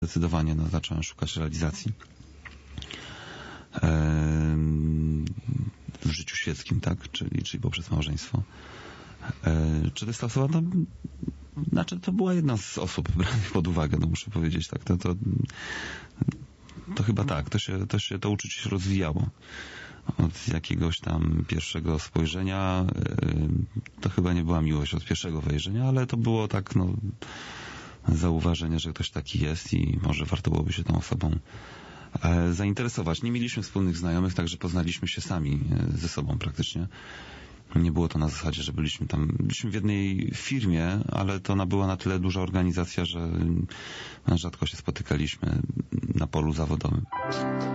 Zdecydowanie zacząłem szukać realizacji w życiu świeckim, tak? Czyli poprzez małżeństwo. Czy to jest ta osoba? To była jedna z osób branych pod uwagę, muszę powiedzieć, tak. To chyba tak, to uczucie się rozwijało. Od jakiegoś tam pierwszego spojrzenia, to chyba nie była miłość od pierwszego wejrzenia, ale to było tak, zauważenie, że ktoś taki jest i może warto byłoby się tą osobą zainteresować. Nie mieliśmy wspólnych znajomych, także poznaliśmy się sami ze sobą praktycznie. Nie było to na zasadzie, że byliśmy w jednej firmie, ale to ona była na tyle duża organizacja, że rzadko się spotykaliśmy na polu zawodowym.